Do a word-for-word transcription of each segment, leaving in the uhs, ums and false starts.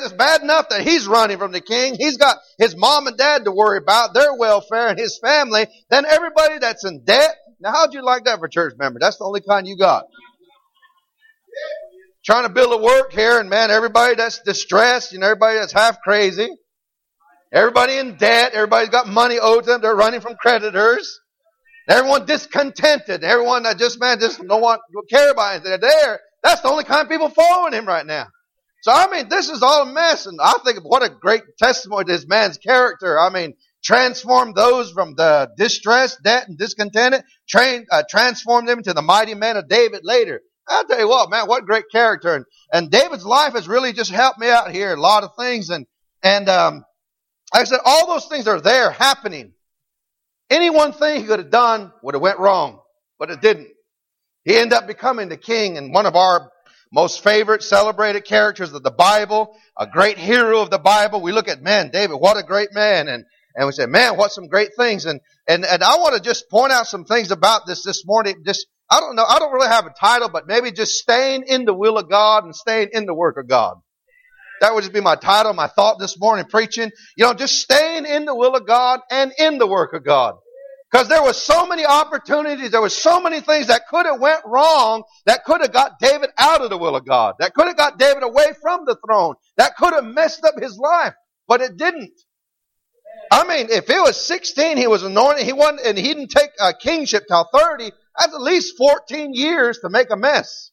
it's bad enough that he's running from the king. He's got his mom and dad to worry about, their welfare and his family. Then everybody that's in debt. Now, how'd you like that for church member? That's the only kind you got. Trying to build a work here, and man, everybody that's distressed, you know, everybody that's half crazy. Everybody in debt. Everybody's got money owed to them. They're running from creditors. Everyone discontented. Everyone that just, man, just don't want to care about it. They're there. That's the only kind of people following him right now. So, I mean, this is all a mess. And I think what a great testimony to this man's character. I mean, transform those from the distress, debt, and discontented, train, uh, transform them into the mighty man of David later. I'll tell you what, man, what great character. And, and David's life has really just helped me out here. A lot of things. And, and, um, like I said, all those things are there happening. Any one thing he could have done would have went wrong, but it didn't. He ended up becoming the king and one of our most favorite, celebrated characters of the Bible, a great hero of the Bible. We look at, man, David, what a great man. And, and we say, man, what some great things. And, and, and I want to just point out some things about this this morning. Just, I don't know, I don't really have a title, but maybe just staying in the will of God and staying in the work of God. That would just be my title, my thought this morning, preaching. You know, just staying in the will of God and in the work of God. Because there was so many opportunities, there was so many things that could have went wrong, that could have got David out of the will of God, that could have got David away from the throne, that could have messed up his life, but it didn't. I mean, if he was sixteen, he was anointed, he wasn't, and he didn't take a kingship till thirty, that's at least fourteen years to make a mess.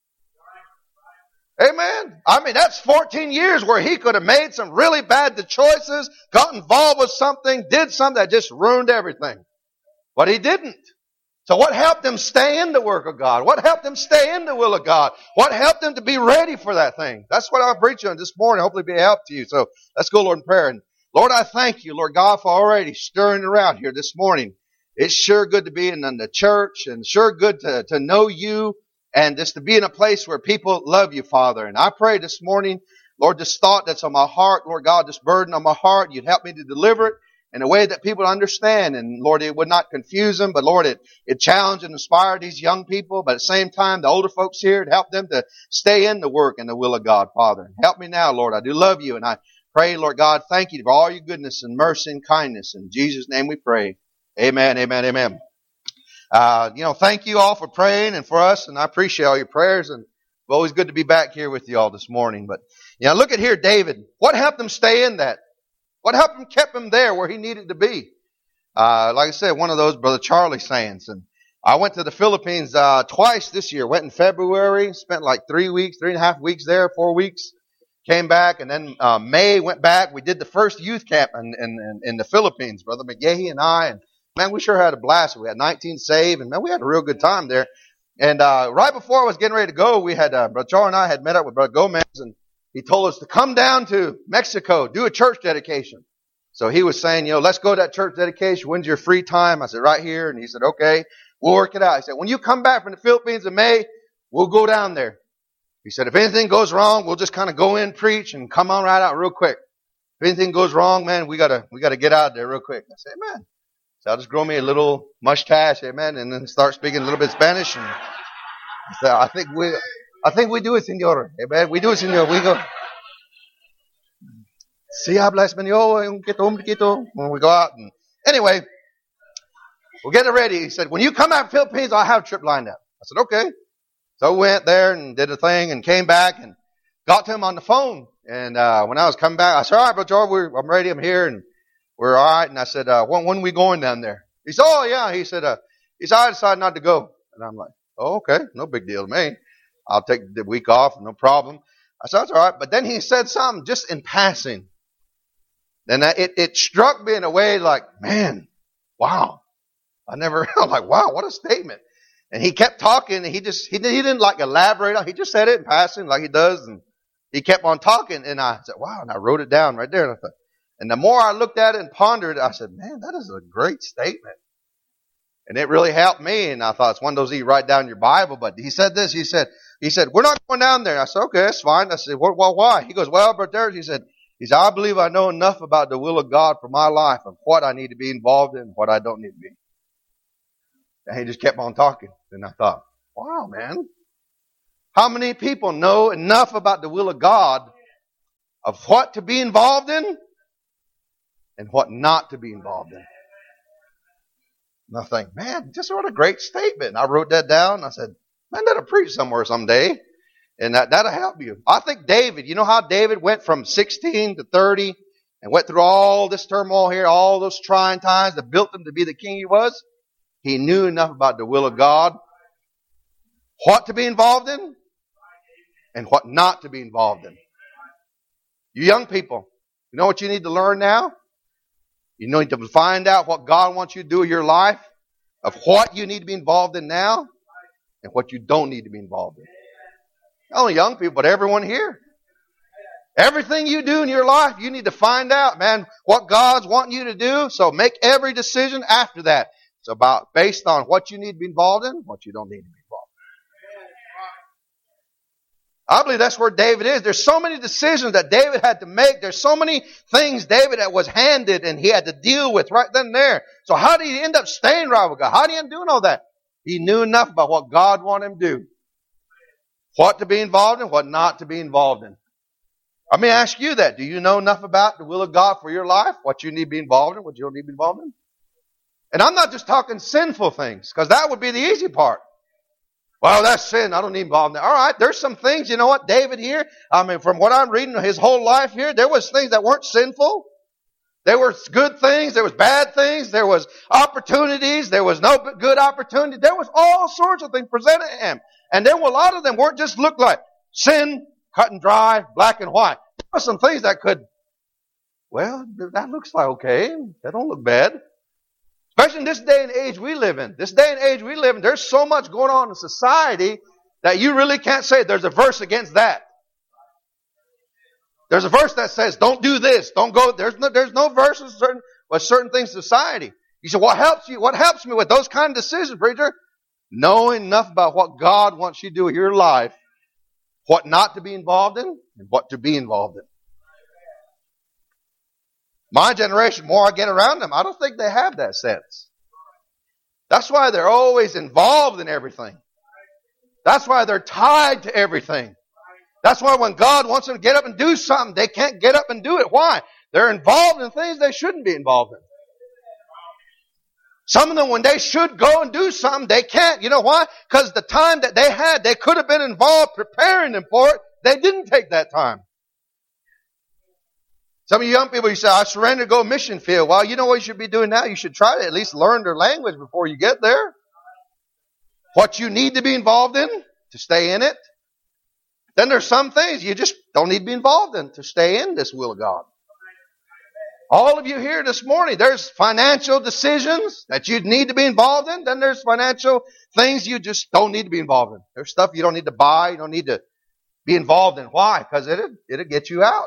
Amen. I mean, that's fourteen years where he could have made some really bad choices, got involved with something, did something that just ruined everything. But he didn't. So what helped him stay in the work of God? What helped him stay in the will of God? What helped him to be ready for that thing? That's what I'm preaching on this morning. Hopefully be a help to you. So let's go, Lord, in prayer. And Lord, I thank you, Lord God, for already stirring around here this morning. It's sure good to be in the church and sure good to, to know you and just to be in a place where people love you, Father. And I pray this morning, Lord, this thought that's on my heart, Lord God, this burden on my heart, you'd help me to deliver it in a way that people understand. And Lord, it would not confuse them, but Lord, it, it challenged and inspired these young people. But at the same time, the older folks here, to help them to stay in the work and the will of God, Father. Help me now, Lord. I do love you. And I pray, Lord God, thank you for all your goodness and mercy and kindness. In Jesus' name we pray. Amen, amen, amen. Uh, you know, thank you all for praying and for us. And I appreciate all your prayers. And it's always good to be back here with you all this morning. But, you know, look at here, David. What helped him stay in that? What helped him, kept him there where he needed to be? Uh, like I said, one of those Brother Charlie sayings. And I went to the Philippines, uh, twice this year. Went in February, spent like three weeks, three and a half weeks there, four weeks. Came back, and then, uh, May went back. We did the first youth camp in, in, in the Philippines, Brother McGahee and I. And man, we sure had a blast. We had nineteen saved, and man, we had a real good time there. And, uh, right before I was getting ready to go, we had, uh, Brother Charlie and I had met up with Brother Gomez, and he told us to come down to Mexico, do a church dedication. So he was saying, you know, let's go to that church dedication. When's your free time? I said, right here. And he said, okay, we'll work it out. He said, when you come back from the Philippines in May, we'll go down there. He said, if anything goes wrong, we'll just kind of go in, preach, and come on right out real quick. If anything goes wrong, man, we gotta, we gotta get out of there real quick. I said, man. So I'll just grow me a little mustache, amen, and then start speaking a little bit Spanish. And so I think we, I think we do it, Senor. Amen. We do it, Senor. We go. Si habla español, un poquito, un poquito, when we go out. And anyway, we'll get it ready. He said, when you come out of the Philippines, I'll have a trip lined up. I said, okay. So we went there and did a thing and came back and got to him on the phone. And uh when I was coming back, I said, all right, Brother George, we're, I'm ready. I'm here. And we're all right. And I said, uh, when, when are we going down there? He said, oh, yeah. He said, uh, he said, I decided not to go. And I'm like, oh, okay. No big deal to me. I'll take the week off. No problem. I said, that's all right. But then he said something just in passing. And it, it struck me in a way like, man, wow. I never, I'm like, wow, what a statement. And he kept talking and he just, he, he didn't like elaborate on it. He just said it in passing like he does. And he kept on talking. And I said, wow. And I wrote it down right there. And I thought, and the more I looked at it and pondered it, I said, man, that is a great statement. And it really helped me. And I thought, it's one of those you write down in your Bible. But he said this, he said, he said, we're not going down there. I said, okay, that's fine. I said, well, well why? He goes, well, Brother Derek, he said, he said, I believe I know enough about the will of God for my life and what I need to be involved in and what I don't need to be. And he just kept on talking. And I thought, wow, man. How many people know enough about the will of God of what to be involved in and what not to be involved in. And I think, man, just what a great statement. And I wrote that down. And I said, man, that'll preach somewhere someday. And that, that'll help you. I think David, you know how David went from sixteen to thirty and went through all this turmoil here, all those trying times that built him to be the king he was? He knew enough about the will of God, what to be involved in, and what not to be involved in. You young people, you know what you need to learn now? You need to find out what God wants you to do in your life, of what you need to be involved in now, and what you don't need to be involved in. Not only young people, but everyone here. Everything you do in your life, you need to find out, man, what God's wanting you to do. So make every decision after that. It's about based on what you need to be involved in, what you don't need to be involved in. I believe that's where David is. There's so many decisions that David had to make. There's so many things David that was handed and he had to deal with right then and there. So how did he end up staying right with God? How did he end up doing all that? He knew enough about what God wanted him to do. What to be involved in, what not to be involved in. Let me ask you that. Do you know enough about the will of God for your life? What you need to be involved in, what you don't need to be involved in? And I'm not just talking sinful things, because that would be the easy part. Well, that's sin. I don't need involved in that. All right, there's some things, you know what, David here, I mean, from what I'm reading, his whole life here, there was things that weren't sinful. There were good things, there was bad things, there was opportunities, there was no good opportunity. There was all sorts of things presented to him. And then a lot of them weren't just look like sin, cut and dry, black and white. There were some things that could, well, that looks like okay. That don't look bad. Especially in this day and age we live in. This day and age we live in, there's so much going on in society that you really can't say there's a verse against that. There's a verse that says, don't do this, don't go. There's no, there's no verses certain, with certain things in society. You say, what helps you? What helps me with those kind of decisions, preacher? Knowing enough about what God wants you to do in your life, what not to be involved in, and what to be involved in. My generation, more I get around them, I don't think they have that sense. That's why they're always involved in everything. That's why they're tied to everything. That's why when God wants them to get up and do something, they can't get up and do it. Why? They're involved in things they shouldn't be involved in. Some of them, when they should go and do something, they can't. You know why? Because the time that they had, they could have been involved preparing them for it. They didn't take that time. Some of you young people, you say, I surrender to go mission field. Well, you know what you should be doing now? You should try to at least learn their language before you get there. What you need to be involved in to stay in it. Then there's some things you just don't need to be involved in to stay in this will of God. All of you here this morning, there's financial decisions that you need to be involved in. Then there's financial things you just don't need to be involved in. There's stuff you don't need to buy, you don't need to be involved in. Why? Because it'll, it'll get you out.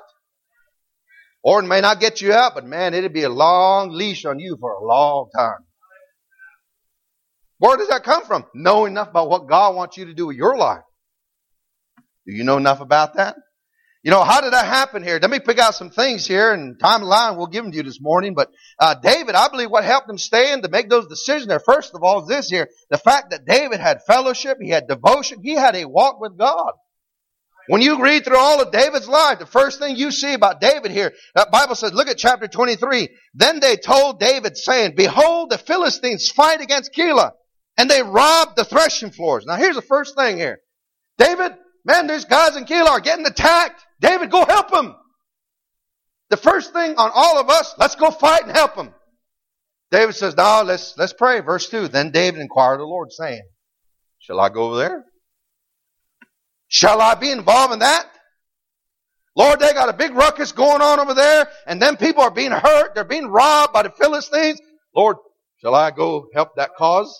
Or it may not get you out, but man, it'll be a long leash on you for a long time. Where does that come from? Know enough about what God wants you to do with your life. Do you know enough about that? You know, how did that happen here? Let me pick out some things here, and time and line we'll give them to you this morning. But uh, David, I believe what helped him stay in to make those decisions there, first of all, is this here. The fact that David had fellowship, he had devotion, he had a walk with God. When you read through all of David's life, the first thing you see about David here, that Bible says, look at chapter twenty-three. Then they told David, saying, behold, the Philistines fight against Keilah, and they robbed the threshing floors. Now here's the first thing here. David, man, there's guys in Keilah are getting attacked. David, go help them. The first thing on all of us, let's go fight and help them. David says, no, let's, let's pray. Verse two, then David inquired of the Lord, saying, shall I go over there? Shall I be involved in that? Lord, they got a big ruckus going on over there, and then people are being hurt. They're being robbed by the Philistines. Lord, shall I go help that cause?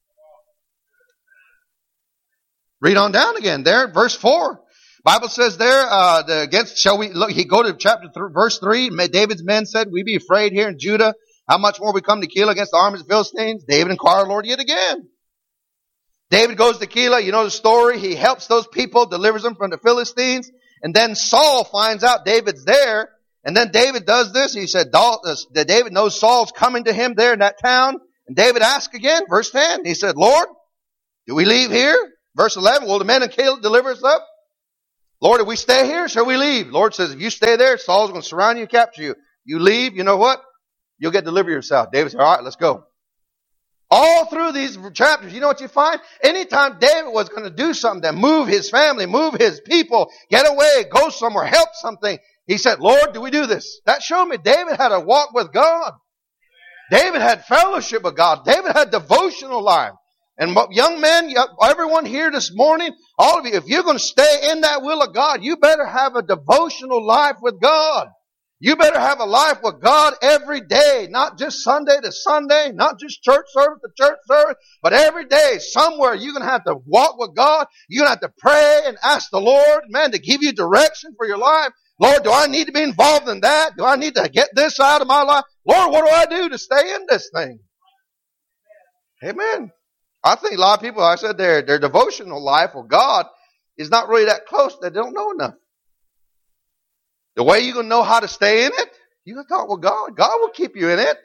Read on down again there, verse four. Bible says there, uh, the against, shall we, look, he go to chapter three, verse three. David's men said, we be afraid here in Judah. How much more we come to Keilah against the armies of the Philistines? David inquired of the Lord yet again. David goes to Keilah. You know the story. He helps those people, delivers them from the Philistines. And then Saul finds out David's there. And then David does this. He said, David knows Saul's coming to him there in that town. And David asked again, verse ten. He said, Lord, do we leave here? Verse eleven, will the men of Keilah deliver us up? Lord, if we stay here, shall we leave? Lord says, if you stay there, Saul's going to surround you and capture you. You leave, you know what? You'll get delivered yourself. David said, all right, let's go. All through these chapters, you know what you find? Anytime David was going to do something that move his family, move his people, get away, go somewhere, help something, he said, Lord, do we do this? That showed me David had a walk with God. David had fellowship with God. David had devotional life. And young men, everyone here this morning, all of you, if you're going to stay in that will of God, you better have a devotional life with God. You better have a life with God every day, not just Sunday to Sunday, not just church service to church service, but every day, somewhere you're going to have to walk with God. You're going to have to pray and ask the Lord, man, to give you direction for your life. Lord, do I need to be involved in that? Do I need to get this out of my life? Lord, what do I do to stay in this thing? Amen. I think a lot of people, like I said, their, their devotional life with God is not really that close. They don't know enough. The way you're going to know how to stay in it, you're going to talk with God. God will keep you in it.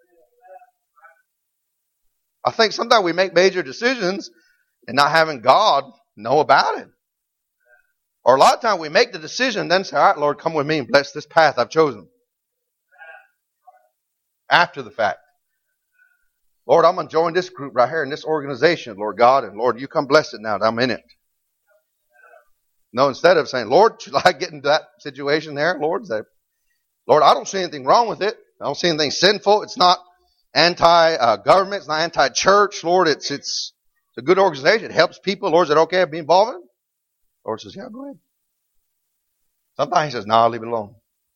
I think sometimes we make major decisions and not having God know about it. Or a lot of times we make the decision and then say, all right, Lord, come with me and bless this path I've chosen. After the fact. Lord, I'm going to join this group right here in this organization, Lord God, and Lord, you come bless it now that I'm in it. No, instead of saying, Lord, should I get into that situation there? Lord, say, Lord, I don't see anything wrong with it. I don't see anything sinful. It's not anti-government. It's not anti-church. Lord, it's, it's a good organization. It helps people. Lord, is it okay to be involved in it? Lord says, yeah, go ahead. Sometimes he says, no, I'll leave it alone.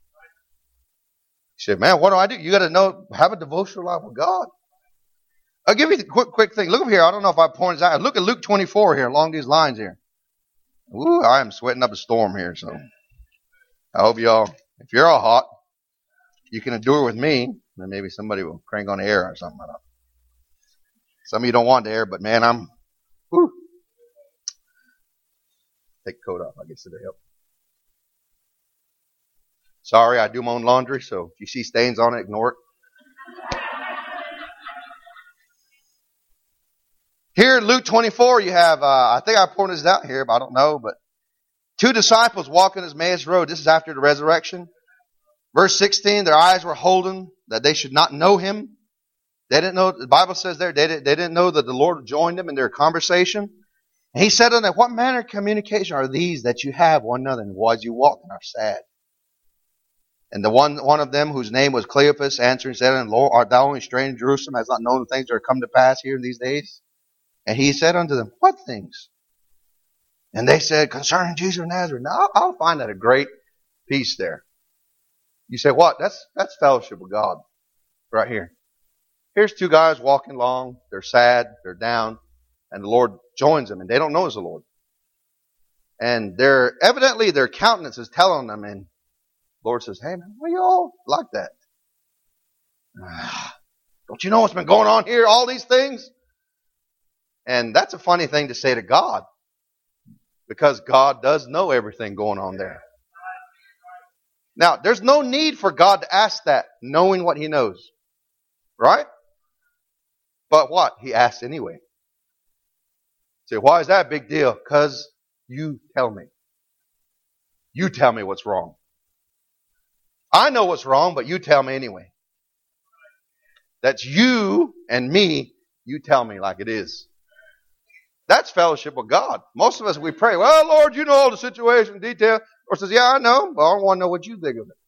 He said, man, what do I do? You got to know, have a devotional life with God. I'll give you a quick, quick thing. Look up here. I don't know if I pointed out. Look at Luke twenty-four here along these lines here. Ooh, I am sweating up a storm here. So I hope y'all, if you're all hot, you can endure with me. Then maybe somebody will crank on the air or something. I don't know. Some of you don't want the air, but man, I'm, whew. Take the coat off. I guess it'll help. Sorry, I do my own laundry, so if you see stains on it, ignore it. Here in Luke twenty-four, you have, uh, I think I pointed this out here, but I don't know, but two disciples walking this Emmaus road. This is after the resurrection. Verse sixteen, their eyes were holden that they should not know him. They didn't know, the Bible says there, they didn't, they didn't know that the Lord joined them in their conversation. And he said unto them, what manner of communication are these that you have one another, and as you walk and are sad? And the one one of them, whose name was Cleopas, answering said unto him, Lord, art thou only strange in Jerusalem, has not known the things that are come to pass here in these days? And he said unto them, what things? And they said, concerning Jesus of Nazareth. Now, I'll find that a great piece there. You say, what? That's that's fellowship with God right here. Here's two guys walking along. They're sad. They're down. And the Lord joins them. And they don't know it's the Lord. And they're evidently their countenance is telling them. And the Lord says, hey, man, why you all like that? Don't you know what's been going on here? All these things? And that's a funny thing to say to God, because God does know everything going on there. Now, there's no need for God to ask that, knowing what he knows. Right? But what? He asks anyway. Say, why is that a big deal? Because you tell me. You tell me what's wrong. I know what's wrong, but you tell me anyway. That's you and me. You tell me like it is. That's fellowship with God. Most of us, we pray, well, Lord, you know all the situation, detail. Or says, yeah, I know, but I want to know what you think of it.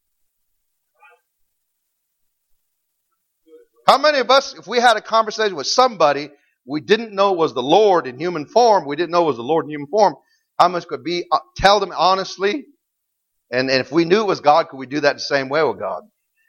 How many of us, if we had a conversation with somebody we didn't know was the Lord in human form, we didn't know was the Lord in human form, how much could be, uh, tell them honestly? And, and if we knew it was God, could we do that the same way with God?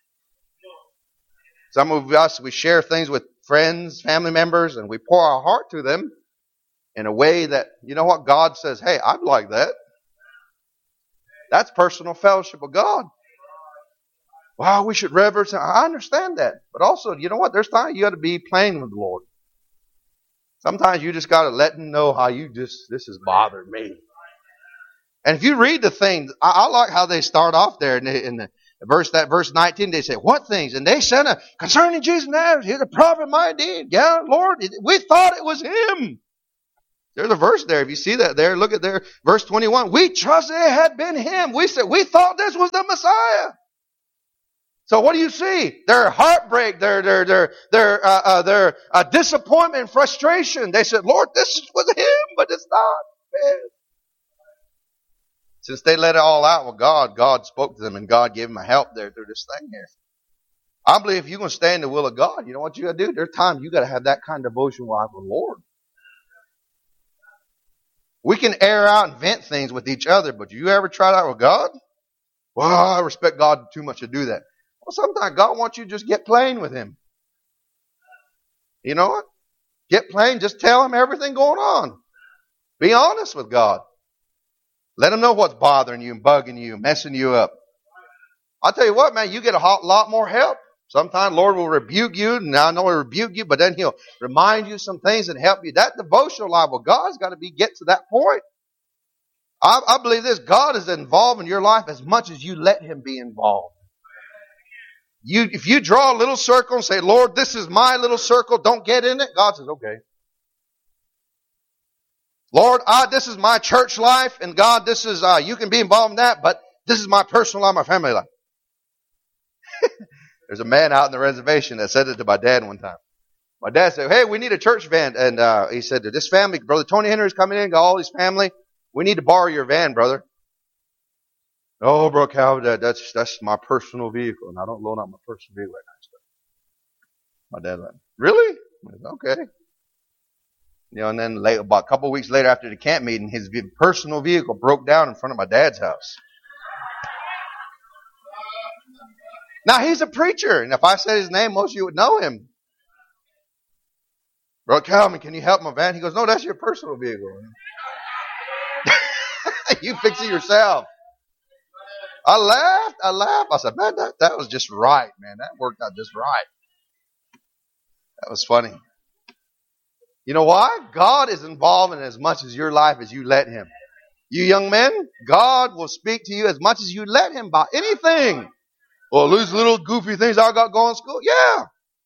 Some of us, we share things with friends, family members, and we pour our heart to them in a way that, you know what, God says, hey, I'd like that. That's personal fellowship with God. Wow, we should reverence. I understand that. But also, you know what, there's times you got to be plain with the Lord. Sometimes you just got to let him know how you just, this has bothered me. And if you read the thing, I, I like how they start off there in the, in the verse, that verse nineteen, they say, what things? And they said, uh, concerning Jesus of Nazareth, he's a prophet, my indeed. Yeah, Lord, we thought it was him. There's a verse there. If you see that there, look at there, verse twenty-one. We trusted it had been him. We said, we thought this was the Messiah. So what do you see? Their heartbreak, their, their, their, their, uh, uh, their uh, disappointment and frustration. They said, Lord, this was him, but it's not. Man. Since they let it all out with God, God spoke to them and God gave them a help there through this thing here. I believe if you're going to stay in the will of God, you know what you got to do? There's times you got to have that kind of devotion life with the Lord. We can air out and vent things with each other, but you ever try that with God? Well, I respect God too much to do that. Well, sometimes God wants you to just get plain with Him. You know what? Get plain. Just tell Him everything going on. Be honest with God. Let Him know what's bothering you and bugging you, messing you up. I'll tell you what, man, you get a lot more help. Sometimes Lord will rebuke you, and I know He'll rebuke you, but then He'll remind you some things and help you. That devotional life with God's got to be get to that point. I, I believe this. God is involved in your life as much as you let Him be involved. You, if you draw a little circle and say, Lord, this is my little circle, don't get in it, God says, okay. Lord, I, this is my church life, and God, this is, uh, you can be involved in that, but this is my personal life, my family life. There's a man out in the reservation that said it to my dad one time. My dad said, hey, we need a church van. And uh, he said, this family, Brother Tony Henry's coming in, got all his family. We need to borrow your van, brother. Oh, Brother Calvin, that, that's, that's my personal vehicle. And I don't loan out my personal vehicle right now. My dad like, really? Said, okay. You know, and then late, about a couple of weeks later after the camp meeting, his personal vehicle broke down in front of my dad's house. Now, he's a preacher, and if I said his name, most of you would know him. Brother Calvin, can you help my van? He goes, no, that's your personal vehicle. You fix it yourself. I laughed. I laughed. I said, man, that, that was just right, man. That worked out just right. That was funny. You know why? God is involved in as much as your life as you let Him. You young men, God will speak to you as much as you let Him about anything. Well, these little goofy things I got going to school? Yeah.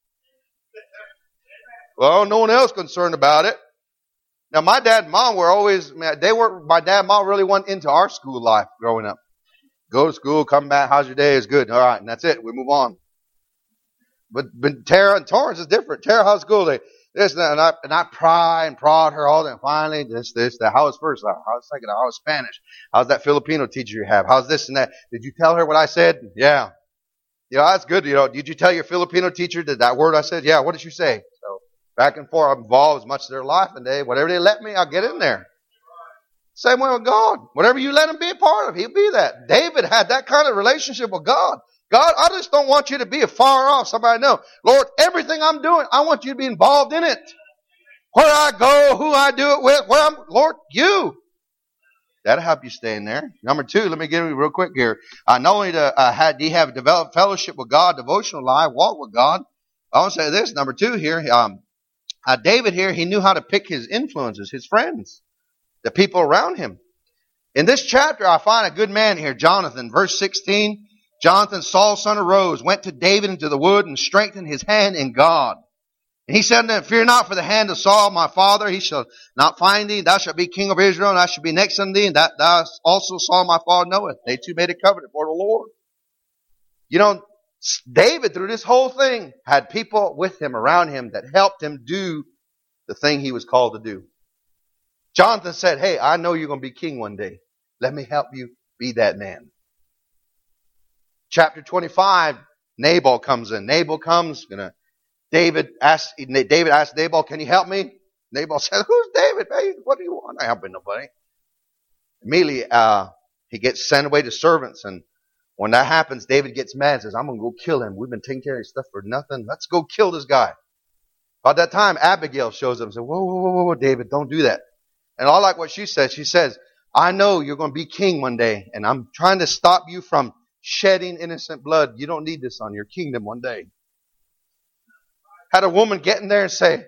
Well, no one else concerned about it. Now, my dad and mom were always, they were, my dad and mom really went into our school life growing up. Go to school, come back, how's your day? It's good. All right, and that's it. We move on. But, but Tara and Torrance is different. Tara, how's school day? This and that. And I, and I pry and prod her all day. And finally, this, this, that. How was first? How was second? How was Spanish? How's that Filipino teacher you have? How's this and that? Did you tell her what I said? Yeah. Yeah, that's good. You know, did you tell your Filipino teacher that that word I said? Yeah, what did you say? So back and forth, I'm involved as much as their life, and they, whatever they let me, I'll get in there. Same way with God. Whatever you let Him be a part of, He'll be that. David had that kind of relationship with God. God, I just don't want you to be far off. Somebody know, Lord, everything I'm doing, I want you to be involved in it. Where I go, who I do it with, where I'm, Lord, you. That'll help you stay in there. Number two, let me get it real quick here. Uh, not only to, uh, had, do you have developed fellowship with God, devotional life, walk with God. I want to say this. Number two here, um, uh, David here, he knew how to pick his influences, his friends, the people around him. In this chapter, I find a good man here, Jonathan. Verse sixteen, Jonathan, Saul's son, arose, went to David into the wood, and strengthened his hand in God. And he said to him, fear not for the hand of Saul, my father. He shall not find thee. Thou shalt be king of Israel, and I shall be next unto thee. And that thou also Saul, my father, knoweth. They two made a covenant for the Lord. You know, David, through this whole thing, had people with him, around him, that helped him do the thing he was called to do. Jonathan said, hey, I know you're going to be king one day. Let me help you be that man. Chapter twenty-five, Nabal comes in. Nabal comes, gonna David asked, David asked Nabal, can you help me? Nabal said, who's David? Hey, what do you want? I'm not helping nobody. Immediately, uh, he gets sent away to servants. And when that happens, David gets mad and says, I'm going to go kill him. We've been taking care of his stuff for nothing. Let's go kill this guy. About that time, Abigail shows up and says, whoa, whoa, whoa, whoa, David, don't do that. And I like what she says. She says, I know you're going to be king one day, and I'm trying to stop you from shedding innocent blood. You don't need this on your kingdom one day. Had a woman get in there and say,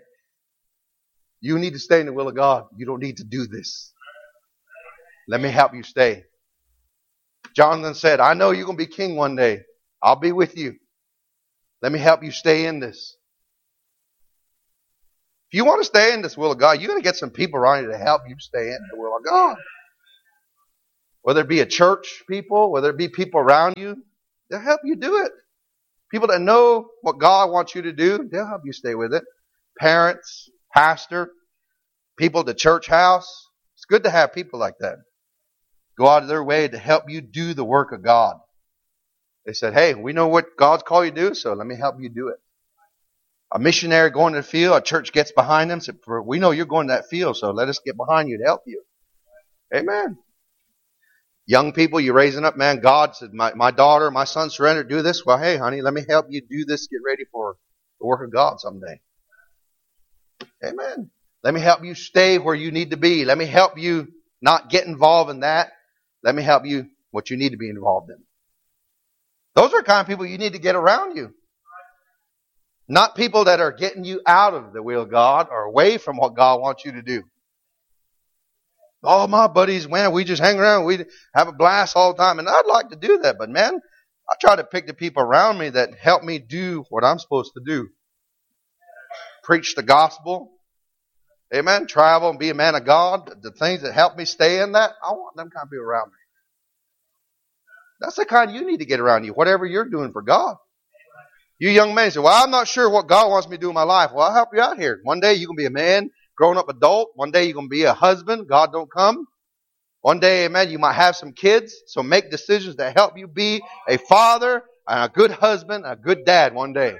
you need to stay in the will of God. You don't need to do this. Let me help you stay. Jonathan said, I know you're going to be king one day. I'll be with you. Let me help you stay in this. If you want to stay in this will of God, you're going to get some people around you to help you stay in the will of God. Whether it be a church people, whether it be people around you, they'll help you do it. People that know what God wants you to do, they'll help you stay with it. Parents, pastor, people at the church house. It's good to have people like that. Go out of their way to help you do the work of God. They said, hey, we know what God's called you to do, so let me help you do it. A missionary going to the field, a church gets behind them. Said, we know you're going to that field, so let us get behind you to help you. Amen. Young people, you're raising up, man. God said, my, my daughter, my son surrendered, do this. Well, hey, honey, let me help you do this. Get ready for the work of God someday. Amen. Let me help you stay where you need to be. Let me help you not get involved in that. Let me help you what you need to be involved in. Those are the kind of people you need to get around you. Not people that are getting you out of the will of God or away from what God wants you to do. All my buddies, man, we just hang around. We have a blast all the time. And I'd like to do that. But man, I try to pick the people around me that help me do what I'm supposed to do. Preach the gospel. Amen. Travel and be a man of God. The things that help me stay in that, I want them kind of people around me. That's the kind you need to get around you, whatever you're doing for God. You young men say, well, I'm not sure what God wants me to do in my life. Well, I'll help you out here. One day you're going to be a man, grown up adult. One day you're going to be a husband. God don't come. One day, amen, you might have some kids. So make decisions that help you be a father and a good husband, a good dad one day.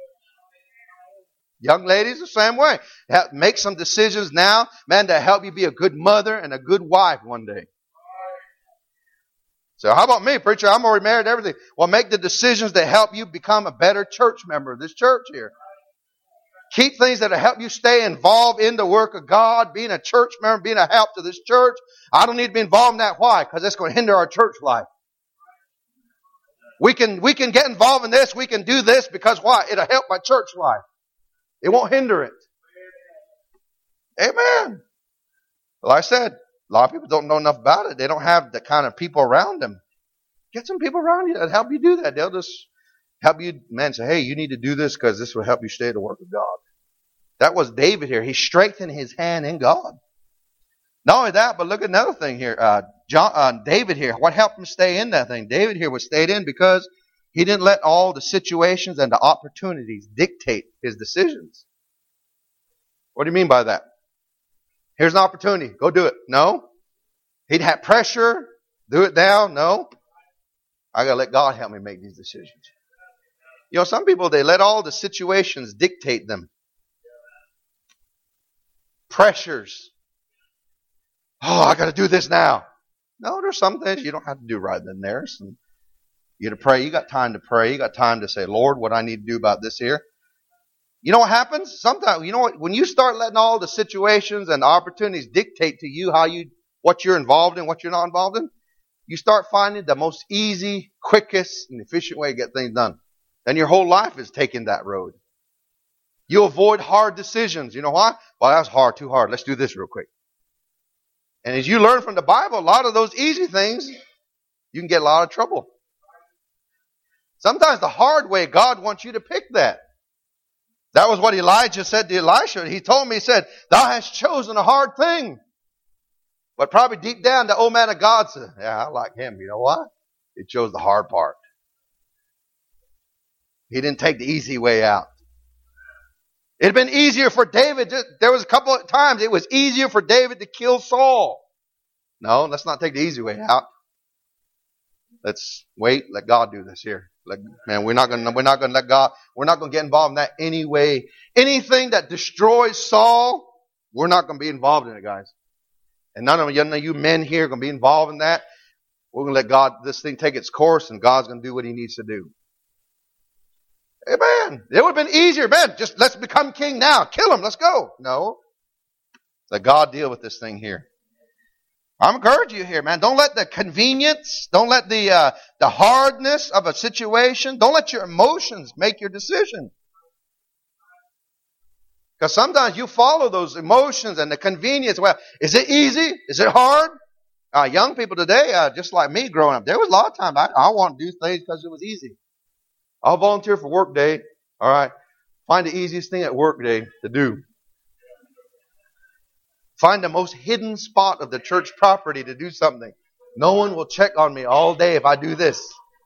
Young ladies, the same way. Make some decisions now, man, to help you be a good mother and a good wife one day. So how about me, preacher? I'm already married and everything. Well, make the decisions that help you become a better church member of this church here. Keep things that will help you stay involved in the work of God, being a church member, being a help to this church. I don't need to be involved in that. Why? Because that's going to hinder our church life. We can, we can get involved in this. We can do this because why? It'll help my church life. It won't hinder it. Amen. Like I said, a lot of people don't know enough about it. They don't have the kind of people around them. Get some people around you that help you do that. They'll just help you, man, say, hey, you need to do this because this will help you stay in the work of God. That was David here. He strengthened his hand in God. Not only that, but look at another thing here. Uh, John, uh, David here, what helped him stay in that thing? David here was stayed in because he didn't let all the situations and the opportunities dictate his decisions. What do you mean by that? Here's an opportunity. Go do it. No. He'd have pressure. Do it now. No. I got to let God help me make these decisions. You know, some people, they let all the situations dictate them. Pressures. Oh, I got to do this now. No, there's some things you don't have to do right then there. Some, you got to pray. You got time to pray. You got time to say, Lord, what I need to do about this here. You know what happens? Sometimes, you know what? When you start letting all the situations and the opportunities dictate to you how you, what you're involved in, what you're not involved in, you start finding the most easy, quickest, and efficient way to get things done. And your whole life is taking that road. You avoid hard decisions. You know why? Well, that's hard, too hard. Let's do this real quick. And as you learn from the Bible, a lot of those easy things, you can get a lot of trouble. Sometimes the hard way, God wants you to pick that. That was what Elijah said to Elisha. He told me, he said, thou hast chosen a hard thing. But probably deep down, the old man of God said, yeah, I like him. You know why? He chose the hard part. He didn't take the easy way out. It had been easier for David. There was a couple of times it was easier for David to kill Saul. No, let's not take the easy way out. Let's wait. Let God do this here. Let, man, we're not going to. We're not going to let God. We're not going to get involved in that anyway. Anything that destroys Saul, we're not going to be involved in it, guys. And none of you, none of you men here are going to be involved in that. We're going to let God, this thing take its course, and God's going to do what He needs to do. Amen. It would have been easier, man. Just let's become king now. Kill him. Let's go. No. Let God deal with this thing here. I'm encouraging you here, man. Don't let the convenience, don't let the uh, the hardness of a situation, don't let your emotions make your decision. Because sometimes you follow those emotions and the convenience. Well, is it easy? Is it hard? Uh, young people today, uh, just like me growing up, there was a lot of times I, I want to do things because it was easy. I'll volunteer for work day. All right. Find the easiest thing at work day to do. Find the most hidden spot of the church property to do something. No one will check on me all day if I do this.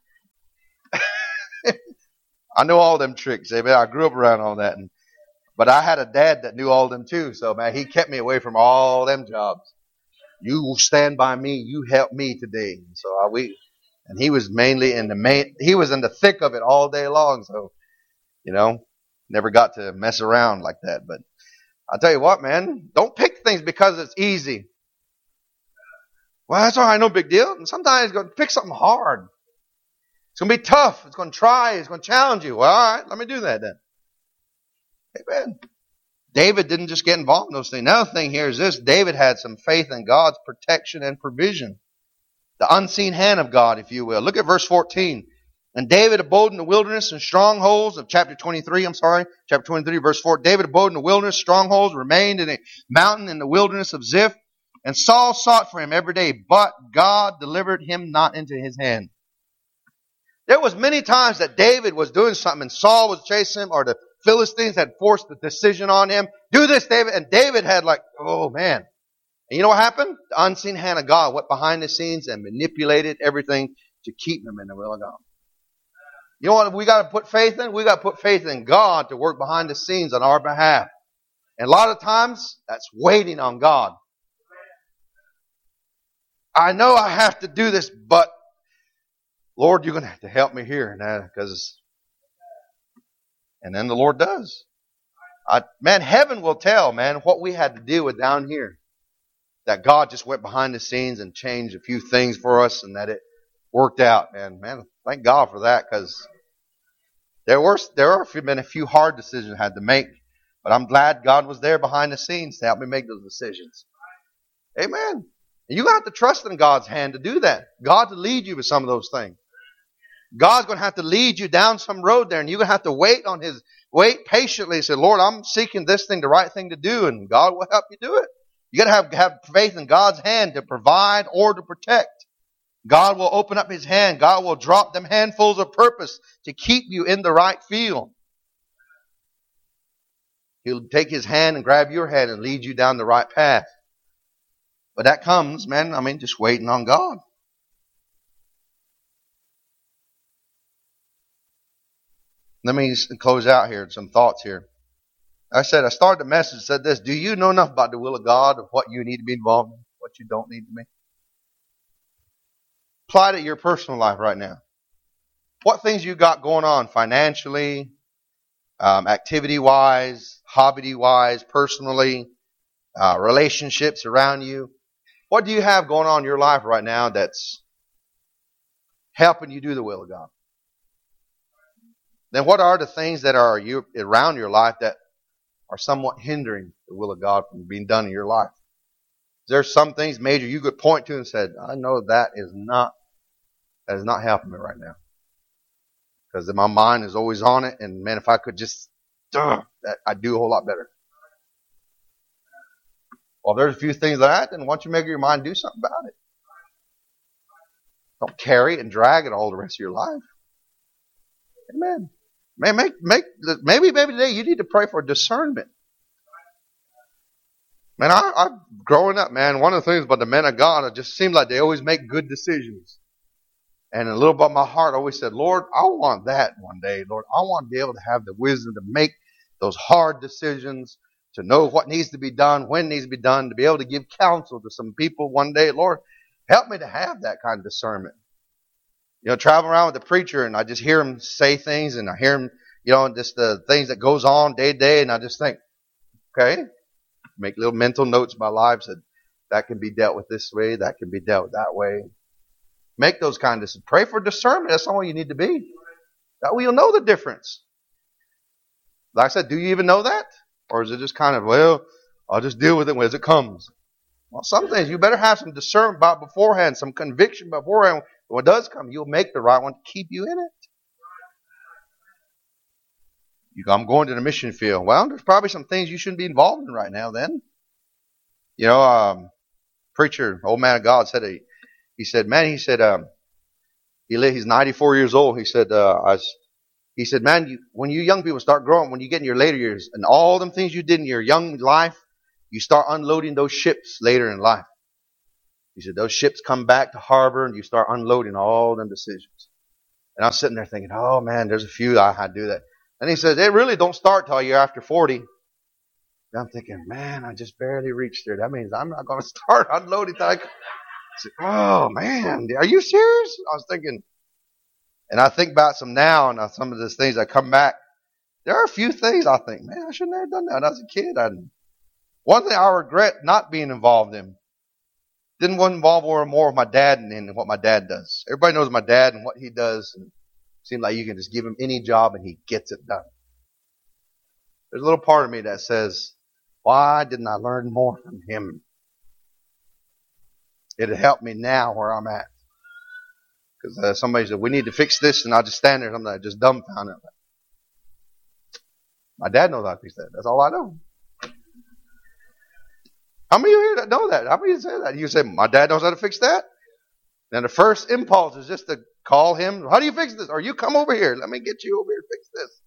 I know all them tricks. Amen. I grew up around all that. And, but I had a dad that knew all them too. So, man, he kept me away from all them jobs. You will stand by me. You help me today. And so I, we, and he was mainly in the main, he was in the thick of it all day long. So, you know, never got to mess around like that. But I'll tell you what, man, don't pick things because it's easy. Well, that's all right, no big deal. And sometimes it's going to pick something hard. It's going to be tough. It's going to try. It's going to challenge you. Well, all right, let me do that then. Amen. David didn't just get involved in those things. Another thing here is this. David had some faith in God's protection and provision. The unseen hand of God, if you will. Look at verse fourteen. And David abode in the wilderness and strongholds of chapter twenty-three, I'm sorry, chapter twenty-three, verse four. David abode in the wilderness, strongholds, remained in a mountain in the wilderness of Ziph. And Saul sought for him every day, but God delivered him not into his hand. There was many times that David was doing something and Saul was chasing him, or the Philistines had forced the decision on him. Do this, David. And David had like, oh man. And you know what happened? The unseen hand of God went behind the scenes and manipulated everything to keep him in the will of God. You know what we got to put faith in? We got to put faith in God to work behind the scenes on our behalf. And a lot of times, that's waiting on God. I know I have to do this, but Lord, you're going to have to help me here. because, And then the Lord does. I, man, heaven will tell, man, what we had to deal with down here. That God just went behind the scenes and changed a few things for us and that it worked out. Man, man, thank God for that, because there were there are been a few hard decisions I had to make, but I'm glad God was there behind the scenes to help me make those decisions. Amen. And you have to trust in God's hand to do that. God to lead you with some of those things. God's going to have to lead you down some road there, and you're going to have to wait on His wait patiently. Say, Lord, I'm seeking this thing, the right thing to do, and God will help you do it. You got to have have faith in God's hand to provide or to protect. God will open up His hand. God will drop them handfuls of purpose to keep you in the right field. He'll take His hand and grab your hand and lead you down the right path. But that comes, man, I mean, just waiting on God. Let me close out here, some thoughts here. I said, I started the message, said this, do you know enough about the will of God, of what you need to be involved in, what you don't need to be? Apply it to your personal life right now. What things you got going on financially, um, activity-wise, hobby-wise, personally, uh, relationships around you? What do you have going on in your life right now that's helping you do the will of God? Then what are the things that are you, around your life that are somewhat hindering the will of God from being done in your life? There's some things major you could point to and said, I know that is not that is not helping me right now. Because my mind is always on it, and man, if I could just uh, that I'd do a whole lot better. Well, there's a few things like that, then why don't you make your mind do something about it? Don't carry it and drag it all the rest of your life. Amen. Man, make make maybe maybe today you need to pray for discernment. Man, I, I growing up, man, one of the things about the men of God, it just seemed like they always make good decisions. And a little bit of my heart always said, Lord, I want that one day. Lord, I want to be able to have the wisdom to make those hard decisions, to know what needs to be done, when it needs to be done, to be able to give counsel to some people one day. Lord, help me to have that kind of discernment. You know, travel around with the preacher and I just hear him say things and I hear him, you know, just the things that goes on day to day, and I just think, okay, make little mental notes in my life that that can be dealt with this way, that can be dealt with that way. Make those kind of, pray for discernment. That's all you need to be. That way you'll know the difference. Like I said, do you even know that? Or is it just kind of, well, I'll just deal with it as it comes? Well, some things you better have some discernment about beforehand, some conviction beforehand. When it does come, you'll make the right one to keep you in it. You go, I'm going to the mission field. Well, there's probably some things you shouldn't be involved in right now then. You know, um, preacher, old man of God said, he, he said, man, he said, um, he lived, he's ninety-four years old. He said, uh, I was, he said, man, you, when you young people start growing, when you get in your later years and all them things you did in your young life, You start unloading those ships later in life. He said, those ships come back to harbor and you start unloading all them decisions. And I'm sitting there thinking, oh man, there's a few I had to do that. And he says, it really don't start till you're after forty. And I'm thinking, man, I just barely reached there. That means I'm not going to start unloading till I said, oh man, are you serious? I was thinking, and I think about some now and some of those things that come back. There are a few things I think, man, I shouldn't have done that when I was a kid. I, one thing I regret not being involved in. Didn't want to involve more with my dad and what my dad does. Everybody knows my dad and what he does. And it seems like you can just give him any job and he gets it done. There's a little part of me that says, why didn't I learn more from him? It'd help me now where I'm at. Because uh, somebody said, we need to fix this, and I just stand there and I'm like, just dumbfounded. My dad knows how to fix that. That's all I know. How many of you here that know that? How many of you say that? You say, my dad knows how to fix that? Then the first impulse is just to call him. How do you fix this? Or you come over here. Let me get you over here to fix this.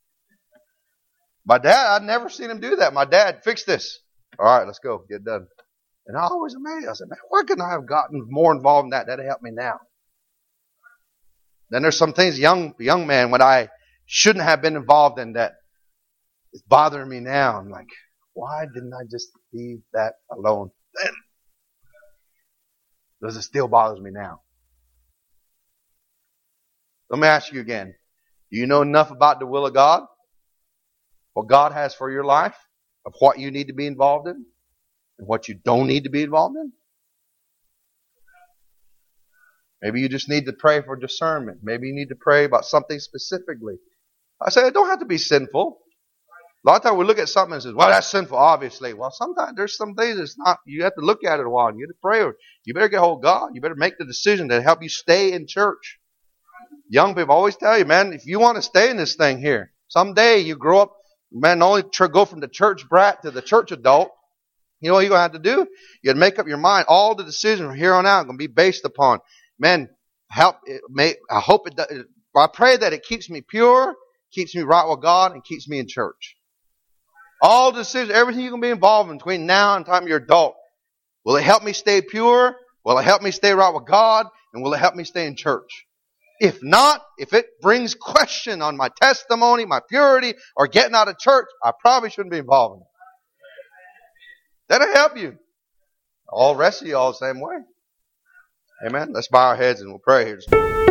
My dad, I'd never seen him do that. My dad, fix this. All right, let's go. Get done. And I always amazed. I said, man, where could I have gotten more involved in that? That'd help me now. Then there's some things, young young man, when I shouldn't have been involved in that, it's bothering me now. I'm like, why didn't I just leave that alone then? Does it still bothers me now? Let me ask you again. Do you know enough about the will of God? What God has for your life? Of what you need to be involved in? And what you don't need to be involved in? Maybe you just need to pray for discernment. Maybe you need to pray about something specifically. I say it don't have to be sinful. A lot of times we look at something and says, well, that's sinful, obviously. Well, sometimes there's some things that's not. You have to look at it a while and you have to pray. Or you better get hold of God. You better make the decision to help you stay in church. Young people always tell you, man, if you want to stay in this thing here, someday you grow up, man, not only tr- go from the church brat to the church adult, you know what you're going to have to do? You got to make up your mind. All the decisions from here on out are going to be based upon, man, help. It may, I hope it does. I pray that it keeps me pure, keeps me right with God, and keeps me in church. All decisions, everything you're going to be involved in between now and the time you're adult. Will it help me stay pure? Will it help me stay right with God? And will it help me stay in church? If not, if it brings question on my testimony, my purity, or getting out of church, I probably shouldn't be involved in it. That'll help you. All the rest of you all the same way. Amen. Let's bow our heads and we'll pray here.